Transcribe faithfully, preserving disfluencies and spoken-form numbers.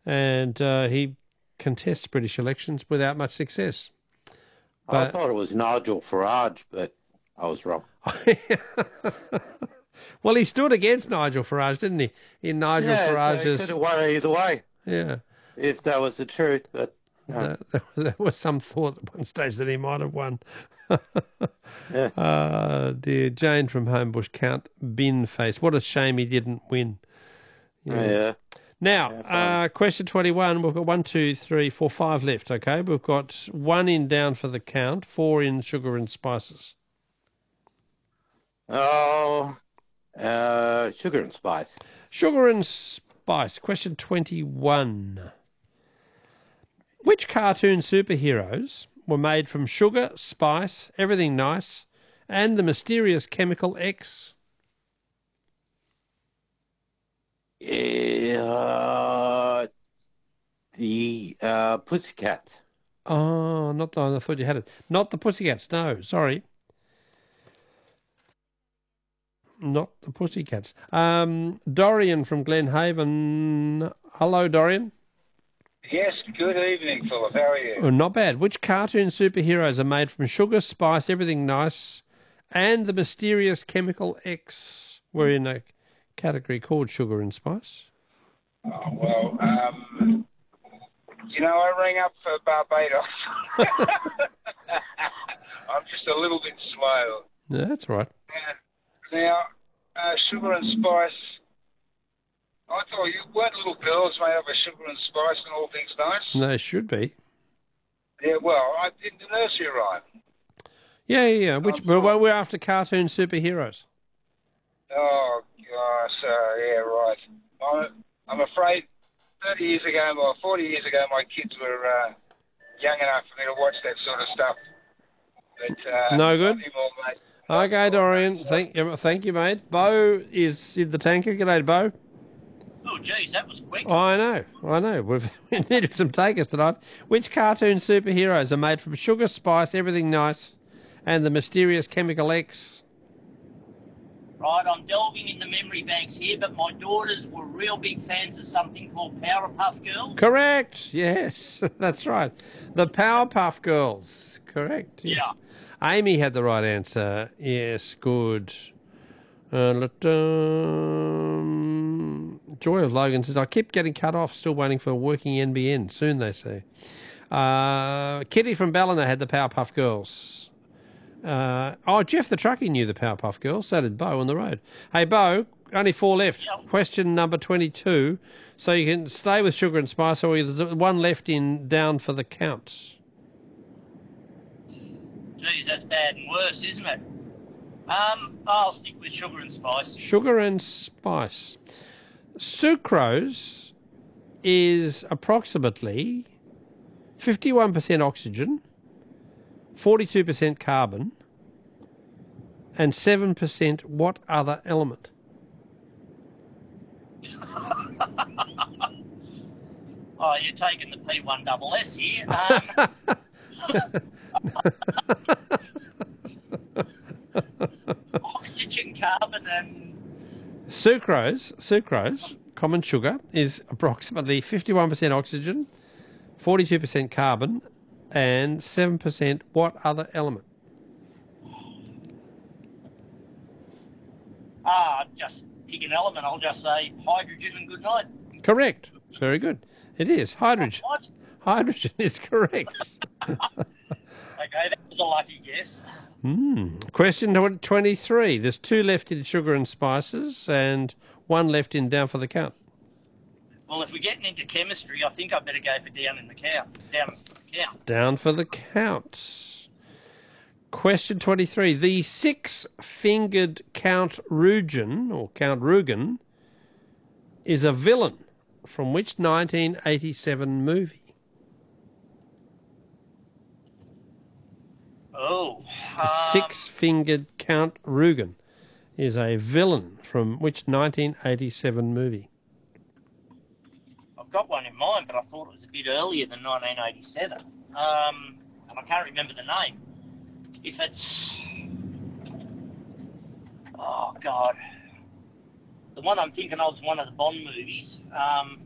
and uh, he contests British elections without much success. But I thought it was Nigel Farage, but I was wrong. Well, he stood against Nigel Farage, didn't he? In Nigel yeah, Farage's... so he could have won either way. Yeah. If that was the truth, but... No. There, there was some thought at one stage that he might have won. yeah. Uh, dear Jane from Homebush, Count Binface. What a shame he didn't win. Yeah. yeah. Now, yeah, uh, question twenty-one. We've got one, two, three, four, five left, okay? We've got one in down for the count, four in sugar and spices. Oh, uh, sugar and spice. Sugar and spice. Question twenty-one. Which cartoon superheroes were made from sugar, spice, everything nice, and the mysterious chemical X? Uh, the uh, Pussycats. Oh, not the, I thought you had it. Not the Pussycats, no, sorry. Not the Pussycats. Um, Dorian from Glenhaven. Hello, Dorian. Yes, good evening, Philip. How are you? Oh, not bad. Which cartoon superheroes are made from sugar, spice, everything nice, and the mysterious chemical X? We're in a category called sugar and spice. Oh, well, um, you know, I rang up for Barbados. I'm just a little bit slow. Yeah, that's right. Uh, now, uh, sugar and spice... I thought you weren't little girls made up of sugar and spice and all things nice? They should be. Yeah, well, I did the nursery rhyme. Yeah, yeah, yeah. Which, but we're after cartoon superheroes. Oh, gosh, uh, yeah, right. I'm, I'm afraid thirty years ago, or forty years ago, my kids were uh, young enough for me to watch that sort of stuff. But, uh, no good? More, mate. Okay, Dorian. Thank you, thank you, mate. Bo is in the tanker. G'day, Bo. Oh, geez, that was quick. Oh, I know, I know. We've we needed some takers tonight. Which cartoon superheroes are made from sugar, spice, everything nice, and the mysterious chemical X? Right, I'm delving in the memory banks here, but my daughters were real big fans of something called Powerpuff Girls. Correct, yes, that's right. The Powerpuff Girls, correct. Yes. Yeah. Amy had the right answer. Yes, good. Uh, um, Joy of Logan says, I keep getting cut off, still waiting for a working N B N. Soon, they say. Uh, Kitty from Ballina had the Powerpuff Girls. Uh, oh, Jeff the Truckie knew the Powerpuff Girls. So did Bo on the road. Hey, Bo, only four left. Yep. Question number twenty-two. So you can stay with sugar and spice, or there's one left in down for the count. Geez, that's bad and worse, isn't it? Um, I'll stick with sugar and spice. Sugar and spice. Sucrose is approximately fifty-one percent oxygen, forty-two percent carbon, and seven percent what other element? Oh, you're taking the P one double S here. Um, oxygen, carbon, and... Sucrose, sucrose, common sugar, is approximately fifty-one percent oxygen, forty-two percent carbon, and seven percent what other element? Ah, just pick an element. I'll just say hydrogen and good night. Correct. Very good. It is. Hydrogen. What? Hydrogen is correct. Okay, that was a lucky guess. Mm. Question twenty-three. There's two left in sugar and spices and one left in down for the count. Well, if we're getting into chemistry, I think I better go for down in the count. Down for the count. Down for the count. Question twenty-three. The six-fingered Count Rugen, or Count Rugen, is a villain from which nineteen eighty-seven movie? Oh. The um, six-fingered Count Rugen is a villain from which nineteen eighty-seven movie? I've got one in mind, but I thought it was a bit earlier than nineteen eighty-seven. Um, and I can't remember the name. If it's... Oh, God. The one I'm thinking of is one of the Bond movies. Um,